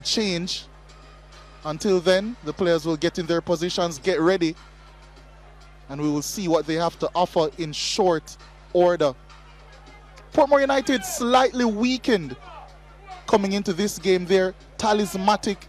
change. Until then, the players will get in their positions, get ready, and we will see what they have to offer in short order. Portmore United slightly weakened coming into this game. Their talismanic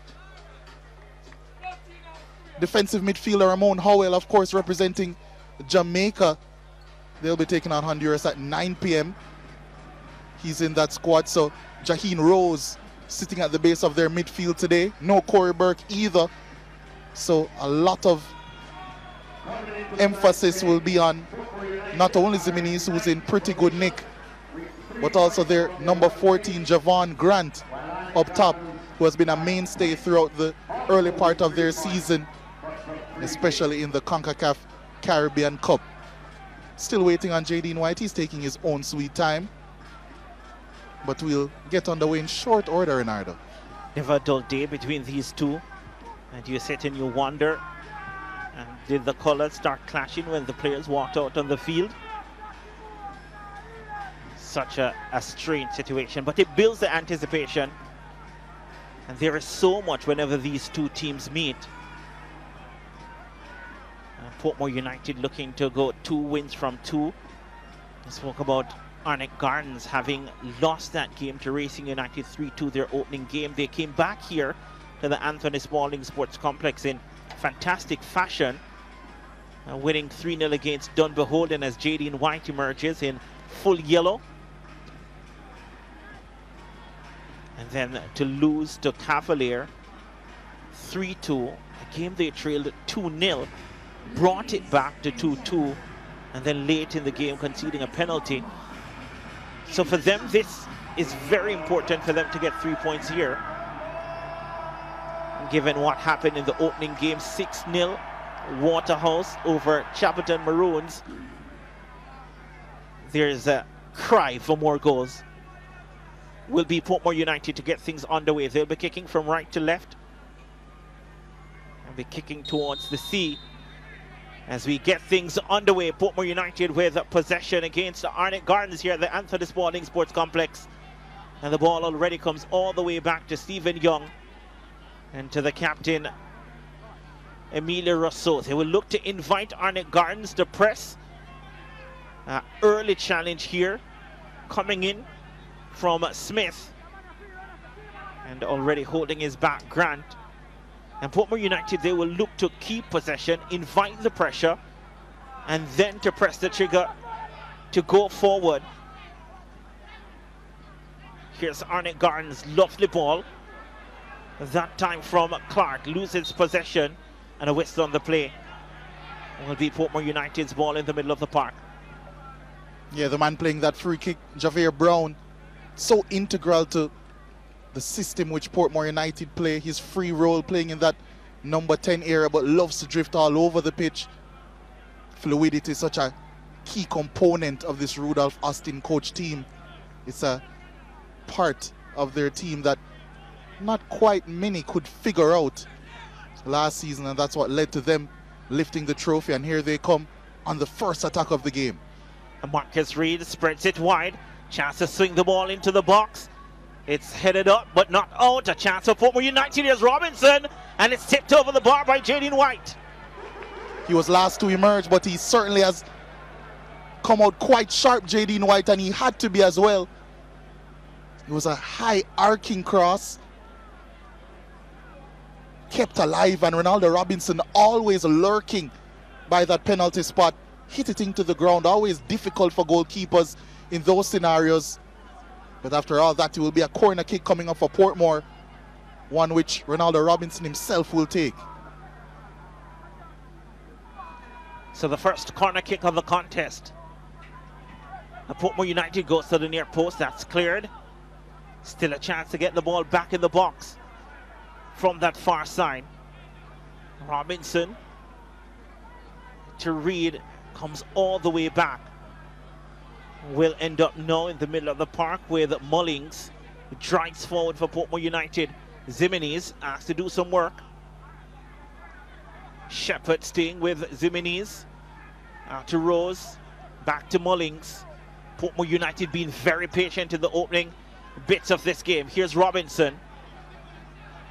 defensive midfielder Ramon Howell, of course, representing Jamaica. They'll be taking on Honduras at 9 p.m. He's in that squad. So Jaheen Rose sitting at the base of their midfield today. No Corey Burke either. So a lot of emphasis will be on not only Zimenez, who's in pretty good nick, but also their number 14, Javon Grant, up top, who has been a mainstay throughout the early part of their season, especially in the CONCACAF Caribbean Cup. Still waiting on Jadine White. He's taking his own sweet time. But we'll get underway in short order, Renardo. Never a dull day between these two. And you sit and you wonder, did the colors start clashing when the players walked out on the field? Such a strange situation, but it builds the anticipation. And there is so much whenever these two teams meet. Portmore United looking to go 2 wins from 2. I spoke about Arnett Gardens having lost that game to Racing United 3-2, their opening game. They came back here to the Anthony Spalding Sports Complex in fantastic fashion, winning 3-0 against Dunbeholden as Jadine White emerges in full yellow. And then to lose to Cavalier 3-2, a game they trailed 2-0, brought it back to 2-2, and then late in the game conceding a penalty. So for them, this is very important for them to get 3 points here. Given what happened in the opening game, 6-0 Waterhouse over Chapelton Maroons. There's a cry for more goals. Will be Portmore United to get things underway. They'll be kicking from right to left. And be kicking towards the sea. As we get things underway, Portmore United with possession against Arnett Gardens here at the Anthony Spalding Sports Complex. And the ball already comes all the way back to Stephen Young and to the captain, Emilio Rousseau. They will look to invite Arnett Gardens to press. Early challenge here coming in from Smith. And already holding his back, Grant. And Portmore United, they will look to keep possession, invite the pressure, and then to press the trigger to go forward. Here's Arnett Gardens' lovely ball. That time from Clark, loses possession, and a whistle on the play. It will be Portmore United's ball in the middle of the park. Yeah, the man playing that free kick, Javier Brown, so integral to the system which Portmore United play. His free role playing in that number 10 area, but loves to drift all over the pitch. Fluidity is such a key component of this Rudolph Austin coach team. It's a part of their team that not quite many could figure out last season, and that's what led to them lifting the trophy. And here they come on the first attack of the game. And Marcus Reed spreads it wide. Chance to swing the ball into the box. It's headed up, but not out. A chance for Portmore United. Here's Robinson, and it's tipped over the bar by Jadine White. He was last to emerge, but he certainly has come out quite sharp, Jadine White, and he had to be as well. It was a high arcing cross, kept alive, and Ronaldo Robinson always lurking by that penalty spot, hit it into the ground. Always difficult for goalkeepers in those scenarios. But after all that, it will be a corner kick coming up for Portmore, one which Ronaldo Robinson himself will take. So the first corner kick of the contest. Portmore United goes to the near post. That's cleared. Still a chance to get the ball back in the box from that far side. Robinson to Reed, comes all the way back. Will end up now in the middle of the park with Mullings, who drives forward for Portmore United. Zimenez asked to do some work. Shepherd staying with Zimenez. To Rose, back to Mullings. Portmore United being very patient in the opening bits of this game. Here's Robinson.